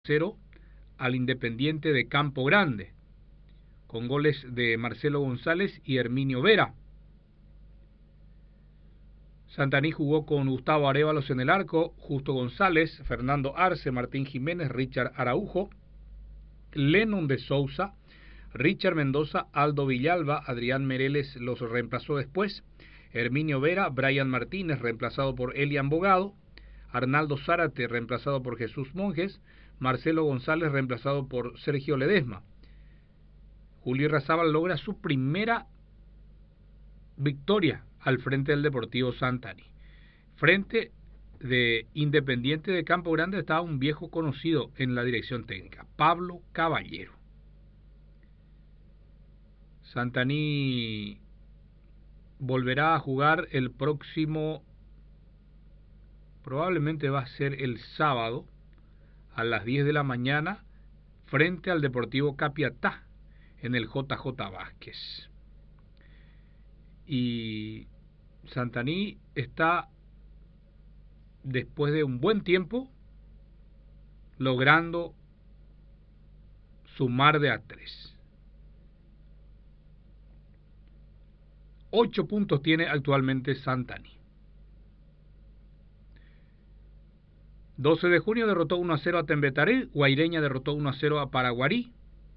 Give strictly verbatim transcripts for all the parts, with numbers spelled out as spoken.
cero al Independiente de Campo Grande, con goles de Marcelo González y Herminio Vera. Santaní jugó con Gustavo Arévalos en el arco, Justo González, Fernando Arce, Martín Jiménez, Richard Araujo, Lennon de Souza, Richard Mendoza, Aldo Villalba, Adrián Mereles los reemplazó después, Herminio Vera, Brian Martínez reemplazado por Elian Bogado, Arnaldo Zárate reemplazado por Jesús Monjes, Marcelo González reemplazado por Sergio Ledesma. Juli Razábal logra su primera victoria al frente del Deportivo Santaní. Frente de Independiente de Campo Grande estaba un viejo conocido en la dirección técnica, Pablo Caballero. Santaní volverá a jugar el próximo, probablemente va a ser el sábado, a las diez de la mañana, frente al Deportivo Capiatá, en el J J Vázquez. Y Santaní está, después de un buen tiempo, logrando sumar de a tres. Ocho puntos tiene actualmente Santaní. doce de junio derrotó uno a cero a Tembetaré, Guaireña derrotó uno a cero a Paraguarí.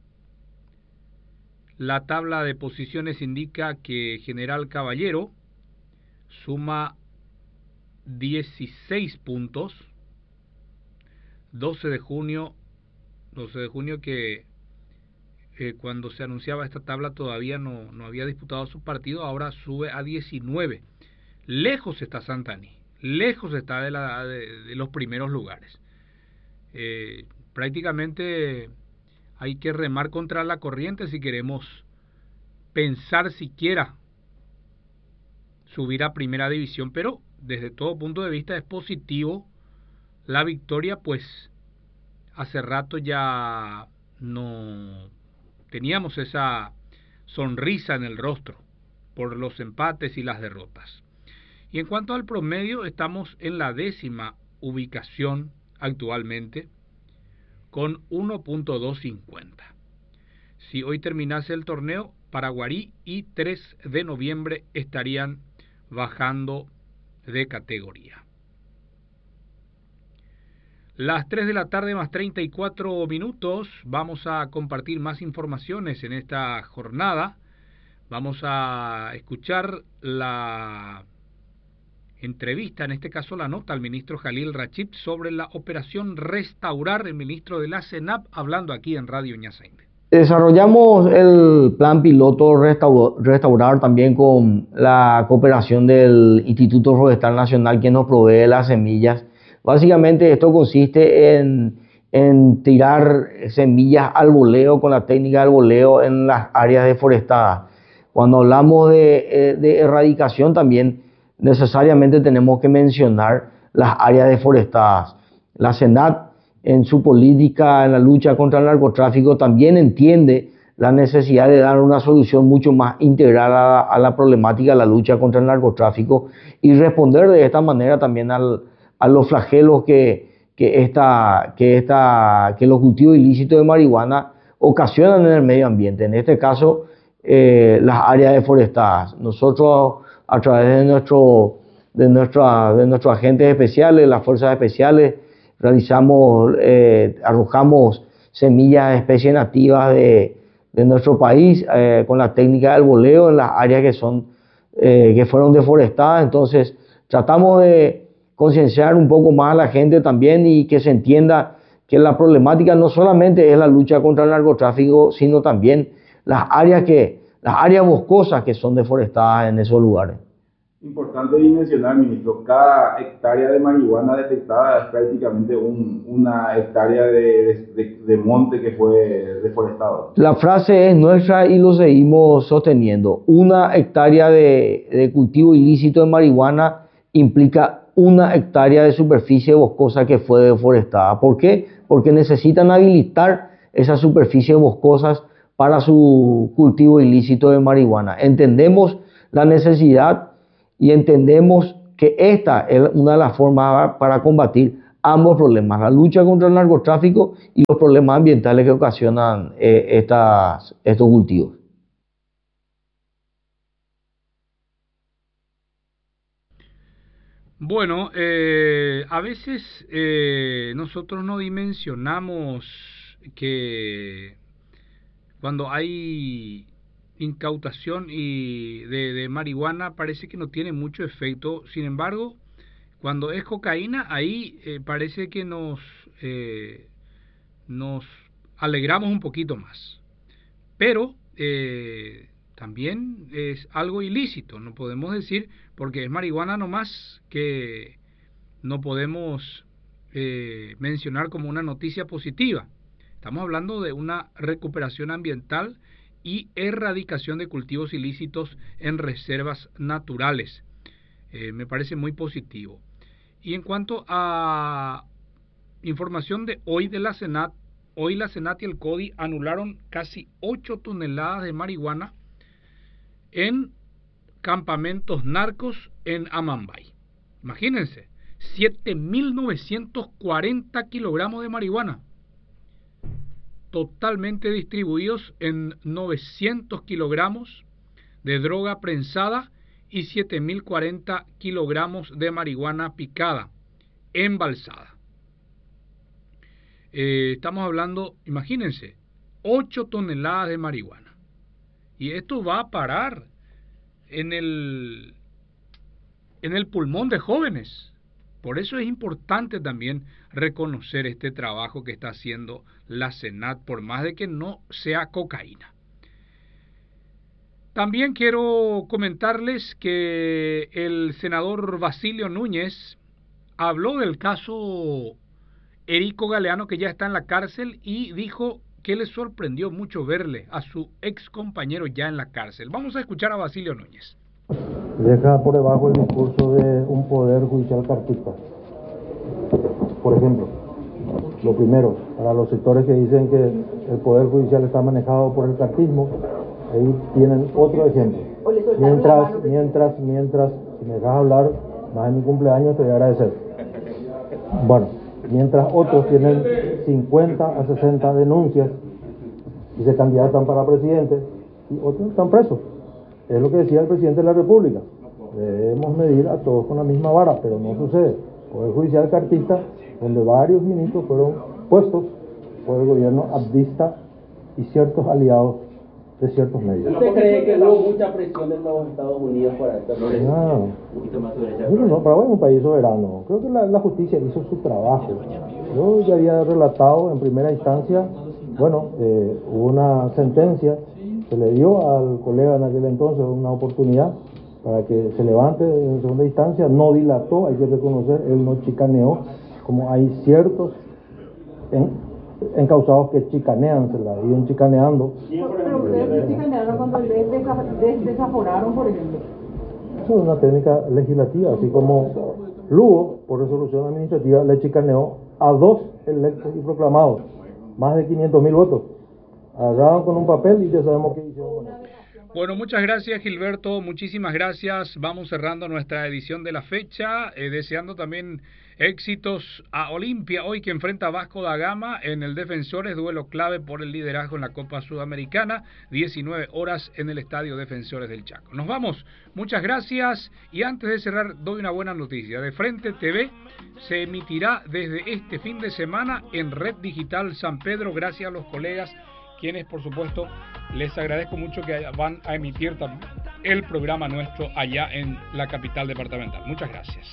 La tabla de posiciones indica que General Caballero suma dieciséis puntos. doce de junio, doce de junio que eh, cuando se anunciaba esta tabla todavía no, no había disputado su partido, ahora sube a diecinueve. Lejos está Santaní, lejos está de, la, de, de los primeros lugares. Eh, prácticamente hay que remar contra la corriente si queremos pensar siquiera subir a primera división, pero desde todo punto de vista es positivo la victoria, pues hace rato ya no teníamos esa sonrisa en el rostro por los empates y las derrotas. Y en cuanto al promedio, estamos en la décima ubicación actualmente con uno punto doscientos cincuenta. Si hoy terminase el torneo, Paraguarí y tres de noviembre estarían bajando de categoría. Las tres de la tarde más treinta y cuatro minutos, vamos a compartir más informaciones en esta jornada. Vamos a escuchar la entrevista, en este caso la nota al ministro Jalil Rachid sobre la operación Restaurar, el ministro de la CENAP, hablando aquí en Radio Ñasainde. Desarrollamos el plan piloto restaurar, restaurar también con la cooperación del Instituto Forestal Nacional, que nos provee las semillas. Básicamente esto consiste en, en tirar semillas al voleo con la técnica del voleo en las áreas deforestadas. Cuando hablamos de, de erradicación también necesariamente tenemos que mencionar las áreas deforestadas. La CENAP, en su política en la lucha contra el narcotráfico, también entiende la necesidad de dar una solución mucho más integral a, a la problemática de la lucha contra el narcotráfico y responder de esta manera también al, a los flagelos que, que, esta, que, esta, que los cultivos ilícitos de marihuana ocasionan en el medio ambiente. En este caso, eh, las áreas deforestadas. Nosotros, a través de, nuestro, de, nuestra, de nuestros agentes especiales, las fuerzas especiales, realizamos, eh, arrojamos semillas de especies nativas de, de nuestro país eh, con la técnica del voleo en las áreas que, son, eh, que fueron deforestadas. Entonces tratamos de concienciar un poco más a la gente también y que se entienda que la problemática no solamente es la lucha contra el narcotráfico, sino también las áreas, que, las áreas boscosas que son deforestadas en esos lugares. Importante dimensionar, ministro, cada hectárea de marihuana detectada es prácticamente un, una hectárea de, de, de monte que fue deforestado. La frase es nuestra y lo seguimos sosteniendo. Una hectárea de, de cultivo ilícito de marihuana implica una hectárea de superficie boscosa que fue deforestada. ¿Por qué? Porque necesitan habilitar esas superficies boscosas para su cultivo ilícito de marihuana. Entendemos la necesidad y entendemos que esta es una de las formas para combatir ambos problemas, la lucha contra el narcotráfico y los problemas ambientales que ocasionan eh, estas, estos cultivos. Bueno, eh, a veces eh, nosotros no dimensionamos que cuando hay incautación y de, de marihuana parece que no tiene mucho efecto. Sin embargo, cuando es cocaína, ahí eh, parece que nos, eh, nos alegramos un poquito más. Pero eh, también es algo ilícito, no podemos decir, porque es marihuana nomás, que no podemos eh, mencionar como una noticia positiva. Estamos hablando de una recuperación ambiental y erradicación de cultivos ilícitos en reservas naturales. Eh, me parece muy positivo. Y en cuanto a información de hoy de la Senat, hoy la Senat y el CODI anularon casi ocho toneladas de marihuana en campamentos narcos en Amambay. Imagínense, siete mil novecientos cuarenta kilogramos de marihuana, totalmente distribuidos en novecientos kilogramos de droga prensada y siete mil cuarenta kilogramos de marihuana picada, embalsada. Eh, estamos hablando, imagínense, ocho toneladas de marihuana. Y esto va a parar en el, en el pulmón de jóvenes. Por eso es importante también reconocer este trabajo que está haciendo la Senat, por más de que no sea cocaína. También quiero comentarles que el senador Basilio Núñez habló del caso Erico Galeano, que ya está en la cárcel, y dijo que le sorprendió mucho verle a su ex compañero ya en la cárcel. Vamos a escuchar a Basilio Núñez. Deja por debajo el discurso de un poder judicial cartista. Por ejemplo, lo primero, para los sectores que dicen que el poder judicial está manejado por el cartismo, ahí tienen otro ejemplo. Mientras, mientras, mientras, si me dejas hablar, más en mi cumpleaños te voy a agradecer. Bueno, mientras otros tienen cincuenta a sesenta denuncias y se candidatan para presidente, y otros están presos. Es lo que decía el presidente de la República. Debemos medir a todos con la misma vara, pero no sucede. Poder judicial cartista, donde varios ministros fueron puestos por el gobierno abdista y ciertos aliados de ciertos medios. ¿Usted cree que hubo mucha presión en los Estados Unidos para esta presión? No, Un poquito más sobre esa no, no, Paraguay es un país soberano. Creo que la, la justicia hizo su trabajo. Yo ya había relatado en primera instancia, bueno, eh, hubo una sentencia, se le dio al colega en aquel entonces una oportunidad para que se levante en segunda instancia, no dilató, hay que reconocer, él no chicaneó, como hay ciertos en, encausados que chicanean, se la iban chicaneando. Pero ustedes chicanearon cuando les desaforaron, por ejemplo. Eso es una técnica legislativa, así como Lugo, por resolución administrativa, le chicaneó a dos electos y proclamados, más de quinientos mil votos. Agarraron con un papel y ya sabemos qué hicieron. Bueno, muchas gracias, Gilberto, muchísimas gracias. Vamos cerrando nuestra edición de la fecha, eh, deseando también éxitos a Olimpia, hoy que enfrenta a Vasco da Gama en el Defensores, duelo clave por el liderazgo en la Copa Sudamericana, diecinueve horas en el Estadio Defensores del Chaco. Nos vamos, muchas gracias, y antes de cerrar doy una buena noticia. De Frente T V se emitirá desde este fin de semana en Red Digital San Pedro, gracias a los colegas, quienes por supuesto les agradezco mucho que van a emitir el programa nuestro allá en la capital departamental. Muchas gracias.